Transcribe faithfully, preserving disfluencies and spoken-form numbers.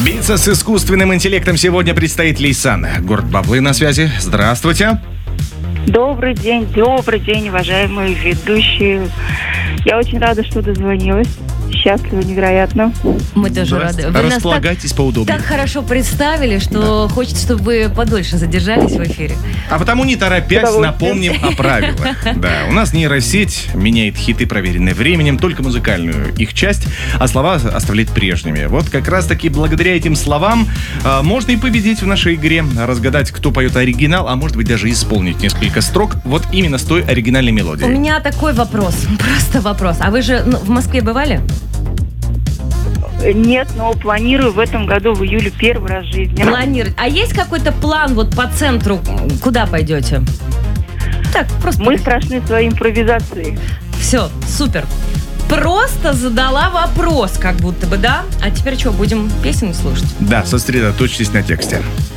Биться с искусственным интеллектом сегодня предстоит Лейсан. Город Баблы на связи. Здравствуйте. Добрый день, добрый день, уважаемые ведущие. Я очень рада, что дозвонилась. Счастлива невероятно. Мы тоже рады. Вы Располагайтесь нас так, поудобнее. так хорошо представили, что да. Хочется, чтобы вы подольше задержались в эфире. А потому, не торопясь, напомним о правилах. Да, у нас нейросеть меняет хиты, проверенные временем, только музыкальную их часть, а слова оставляет прежними. Вот как раз-таки благодаря этим словам э, можно и победить в нашей игре, разгадать, кто поет оригинал, а может быть даже исполнить несколько строк вот именно с той оригинальной мелодией. У меня такой вопрос, просто вопрос. А вы же ну, в Москве бывали? Нет, но планирую в этом году, в июле, первый раз в жизни. Планировать. А есть какой-то план вот по центру, куда пойдете? Так, просто... Мы страшны своей импровизацией. Все, супер. Просто задала вопрос, как будто бы, да? А теперь что, будем песню слушать? Да, сосредоточьтесь на тексте.